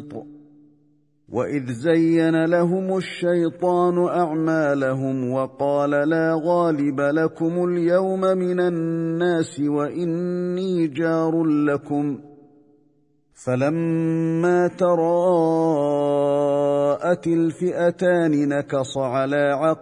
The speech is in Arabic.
محيط. وإذ زين لهم الشيطان أعمالهم وقال لا غالب لكم اليوم من الناس وإني جار لكم، فلما تراءت الفئتان نكص على